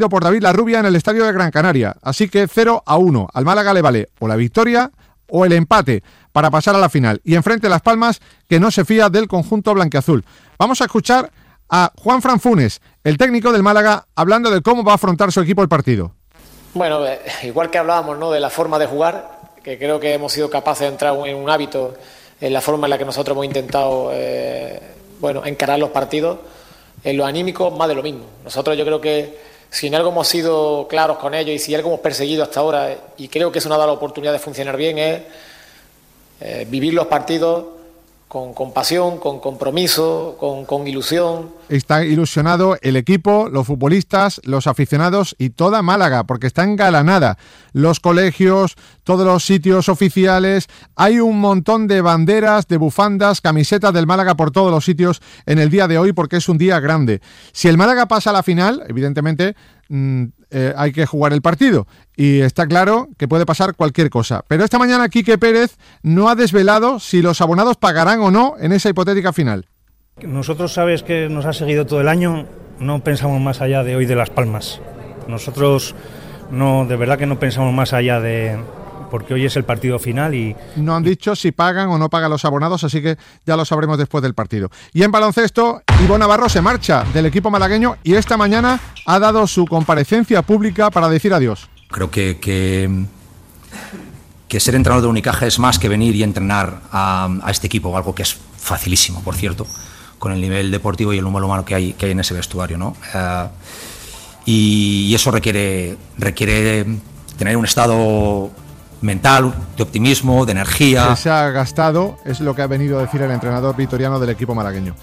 por David Larrubia en el estadio de Gran Canaria. Así que 0-1. Al Málaga le vale o la victoria o el empate para pasar a la final. Y enfrente Las Palmas, que no se fía del conjunto blanquiazul. Vamos a escuchar a Juanfran Funes, el técnico del Málaga, hablando de cómo va a afrontar su equipo el partido. Bueno, igual que hablábamos, ¿no?, de la forma de jugar, que creo que hemos sido capaces de entrar en un hábito en la forma en la que nosotros hemos intentado encarar los partidos. En lo anímico, más de lo mismo. Nosotros, yo creo que si en algo hemos sido claros con ellos y si algo hemos perseguido hasta ahora, y creo que eso nos ha dado la oportunidad de funcionar bien, es vivir los partidos con pasión, con compromiso, con ilusión. Está ilusionado el equipo, los futbolistas, los aficionados y toda Málaga, porque está engalanada. Los colegios, todos los sitios oficiales, hay un montón de banderas, de bufandas, camisetas del Málaga por todos los sitios en el día de hoy, porque es un día grande. Si el Málaga pasa a la final, evidentemente hay que jugar el partido y está claro que puede pasar cualquier cosa. Pero esta mañana Quique Pérez no ha desvelado si los abonados pagarán o no en esa hipotética final. Nosotros, sabes que nos ha seguido todo el año, no pensamos más allá de hoy de Las Palmas. Nosotros no, de verdad que no pensamos más allá de... porque hoy es el partido final y... No han dicho si pagan o no pagan los abonados, así que ya lo sabremos después del partido. Y en baloncesto, Ivonne Navarro se marcha del equipo malagueño y esta mañana ha dado su comparecencia pública para decir adiós. Creo que ser entrenador de Unicaja es más que venir y entrenar a este equipo, algo que es facilísimo, por cierto, con el nivel deportivo y el número humano que hay en ese vestuario, ¿no? Y eso requiere tener un estado mental, de optimismo, de energía. Que se ha gastado, es lo que ha venido a decir el entrenador vitoriano del equipo malagueño.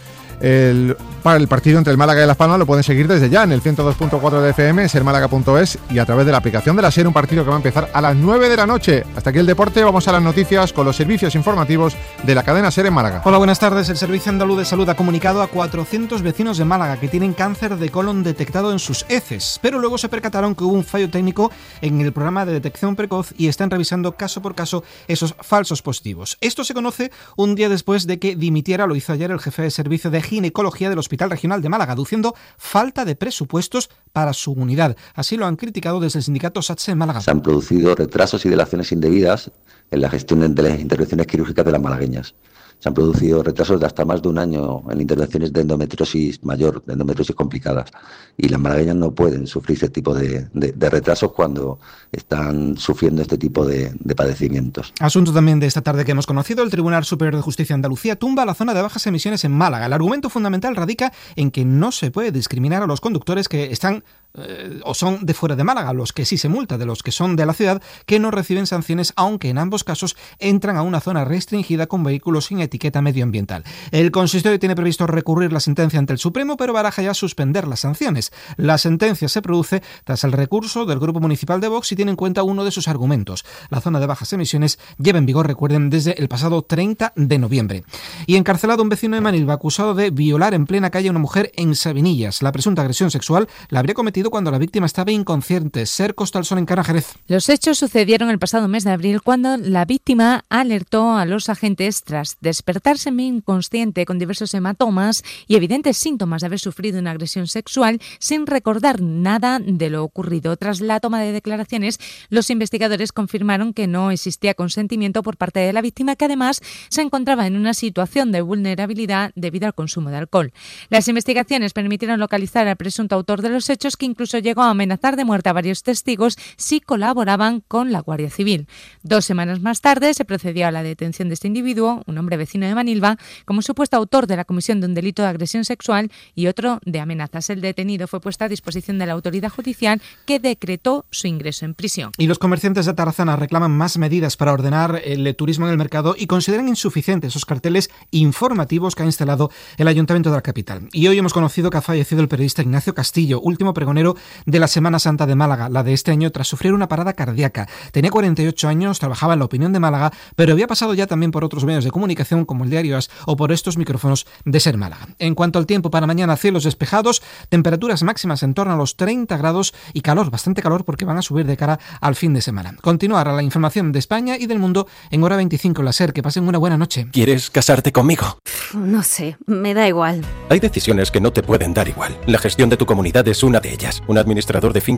Para el partido entre el Málaga y Las Palmas lo pueden seguir desde ya en el 102.4 de FM, sermálaga.es y a través de la aplicación de la SER, un partido que va a empezar a las 9 de la noche. Hasta aquí el deporte, vamos a las noticias con los servicios informativos de la cadena SER en Málaga. Hola, buenas tardes. El Servicio Andaluz de Salud ha comunicado a 400 vecinos de Málaga que tienen cáncer de colon detectado en sus heces, pero luego se percataron que hubo un fallo técnico en el programa de detección precoz y están revisando caso por caso esos falsos positivos. Esto se conoce un día después de que dimitiera, lo hizo ayer el jefe de servicio de ginecología del Hospital Regional de Málaga, aduciendo falta de presupuestos para su unidad. Así lo han criticado desde el sindicato SATSE en Málaga. Se han producido retrasos y dilaciones indebidas en la gestión de las intervenciones quirúrgicas de las malagueñas. Se han producido retrasos de hasta más de un año en intervenciones de endometriosis mayor, de endometriosis complicadas. Y las malagueñas no pueden sufrir ese tipo de retrasos cuando están sufriendo este tipo de padecimientos. Asunto también de esta tarde que hemos conocido, el Tribunal Superior de Justicia de Andalucía tumba la zona de bajas emisiones en Málaga. El argumento fundamental radica en que no se puede discriminar a los conductores que están o son de fuera de Málaga, los que sí se multa, de los que son de la ciudad, que no reciben sanciones, aunque en ambos casos entran a una zona restringida con vehículos sin etiqueta medioambiental. El consistorio tiene previsto recurrir la sentencia ante el Supremo, pero baraja ya suspender las sanciones. La sentencia se produce tras el recurso del Grupo Municipal de Vox y tiene en cuenta uno de sus argumentos. La zona de bajas emisiones lleva en vigor, recuerden, desde el pasado 30 de noviembre. Y encarcelado un vecino de Manilva acusado de violar en plena calle a una mujer en Sabinillas. La presunta agresión sexual la habría cometido cuando la víctima estaba inconsciente. Ser Costa al Sol en Canajerez. Los hechos sucedieron el pasado mes de abril cuando la víctima alertó a los agentes tras despertarse inconsciente con diversos hematomas y evidentes síntomas de haber sufrido una agresión sexual sin recordar nada de lo ocurrido. Tras la toma de declaraciones, los investigadores confirmaron que no existía consentimiento por parte de la víctima, que además se encontraba en una situación de vulnerabilidad debido al consumo de alcohol. Las investigaciones permitieron localizar al presunto autor de los hechos, que incluso llegó a amenazar de muerte a varios testigos si colaboraban con la Guardia Civil. 2 semanas más tarde se procedió a la detención de este individuo, un hombre vecino de Manilva, como supuesto autor de la comisión de un delito de agresión sexual y otro de amenazas. El detenido fue puesto a disposición de la autoridad judicial, que decretó su ingreso en prisión. Y los comerciantes de Tarazona reclaman más medidas para ordenar el turismo en el mercado y consideran insuficientes esos carteles informativos que ha instalado el Ayuntamiento de la capital. Y hoy hemos conocido que ha fallecido el periodista Ignacio Castillo, último pregonero de la Semana Santa de Málaga, la de este año, tras sufrir una parada cardíaca. Tenía 48 años, trabajaba en La Opinión de Málaga, pero había pasado ya también por otros medios de comunicación como el diario AS o por estos micrófonos de Ser Málaga. En cuanto al tiempo para mañana, cielos despejados, temperaturas máximas en torno a los 30 grados y calor, bastante calor, porque van a subir de cara al fin de semana. Continuar la información de España y del mundo en hora 25 en la SER. Que pasen una buena noche. ¿Quieres casarte conmigo? No sé, me da igual. Hay decisiones que no te pueden dar igual. La gestión de tu comunidad es una de ellas. Casillas, un administrador de finca